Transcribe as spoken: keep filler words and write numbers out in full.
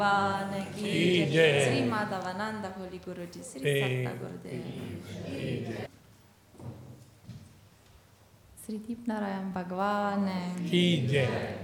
भगवान की जय। श्री माधवानंद होली गुरु जी, श्री सत्ता गुरुदेव, श्री दीप नारायण भगवान की जय।